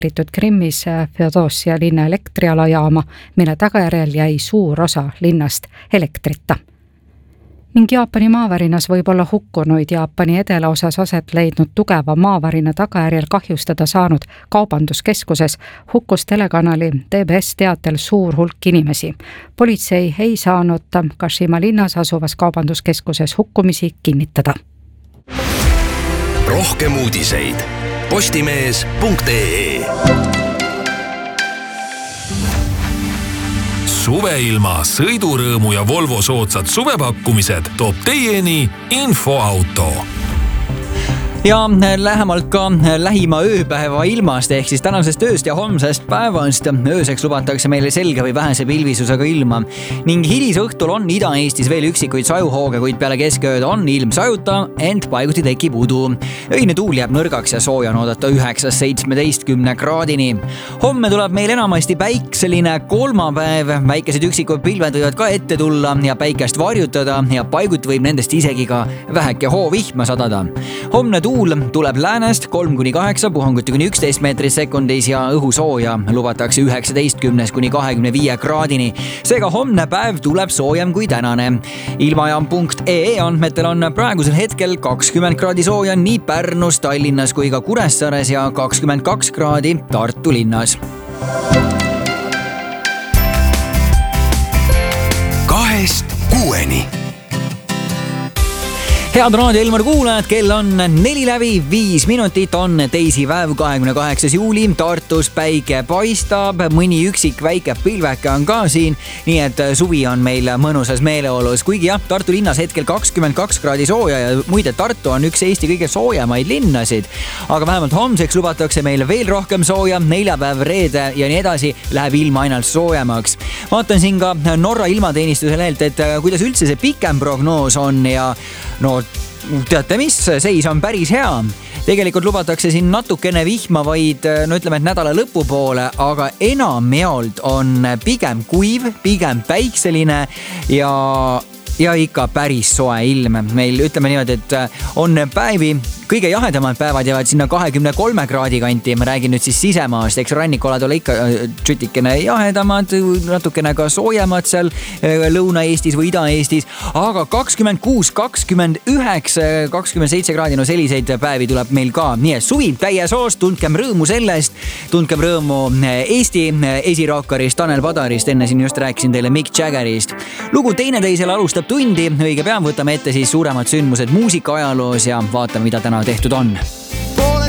Krimmis Feodossia linna elektrialajaama, mille tagajärjel jäi suur osa linnast elektrita. Ning Jaapani maavarinas võib olla hukkunuid Jaapani edelaosas aset leidnud tugeva maavarina tagajärjel kahjustada saanud kaubanduskeskuses hukkus telekanali TBS teatel suur hulk inimesi. Politsei ei saanud Kashima linnas asuvas kaubanduskeskuses hukkumisi kinnitada. Rohkem uudiseid postimees.ee. Suveilma, sõidurõõmu ja Volvo soodsad suvepakkumised toob teieni Infoauto. Ja lähemalt ka lähima ööpäeva ilmast ehk siis tänasest ööst ja homsest päevast. Ööseks lubatakse meile selge või vähese pilvisusega ilma ning hilisõhtul on Ida-Eestis veel üksikuid sajuhooge, kuid peale keskööd on ilm sajuta, ent paiguti tekib udu. Öine tuul jääb nõrgaks ja sooja on oodata 9-17 kraadini. Homme tuleb meil enamasti päikseline kolmapäev. Väikesed üksikud pilved võivad ka ette tulla ja päikest varjutada ja paiguti võib nendest isegi ka väheke hoovihma sadada. Homne tuul tuleb läänest 3-8, puhanguti kuni 11 meetrit sekundis ja õhusooja lubatakse 19-25 kraadini. Seega homne päev tuleb soojem kui tänane. Ilmajaam.ee andmetel on praegusel hetkel 20 kraadi sooja nii Pärnus, Tallinnas kui ka Kuressaares ja 22 kraadi Tartu linnas. 2-6. Head Raadio Elmar kuulajad, kell on 4:05 on teisipäev, 28. juuli. Tartus päike paistab, mõni üksik väike pilveke on ka siin, nii et suvi on meil mõnusas meeleolus. Kuigi jah, Tartu linnas hetkel 22 kraadi sooja ja muide Tartu on üks Eesti kõige soojemaid linnasid. Aga vähemalt homseks lubatakse meile veel rohkem sooja, neljapäev, reede ja nii edasi läheb ilma ainult soojemaks. Vaatan siin ka Norra ilmateenistuse lehelt, et kuidas üldse see pikem prognoos on ja no teate mis, seis on päris hea. Tegelikult lubatakse siin natukene vihma vaid, ütleme, et nädala lõpupoole, aga enamjaolt on pigem kuiv, pigem päikseline ja ikka päris soe ilm. Meil ütleme niimoodi, et on päevi, kõige jahedamad päevad jäävad sinna 23 kraadi kanti. Ma räägin nüüd siis sisemaast, eks rannikolad ole ikka tšutikene jahedamad, natukene ka soojemad seal Lõuna-Eestis või Ida-Eestis, aga 26, 29, 27 kraadi, no selliseid päevi tuleb meil ka. Nii et suvi täies hoos, tundkem rõõmu sellest, tundkem rõõmu Eesti esirokkarist Tanel Padarist, enne siin just rääkisin teile Mick Jaggerist. Lugu teineteisel alustab tundi, õige pea võtame ette siis suuremad sündmused muusika ajaloos ja vaatame, mida täna tehtud on.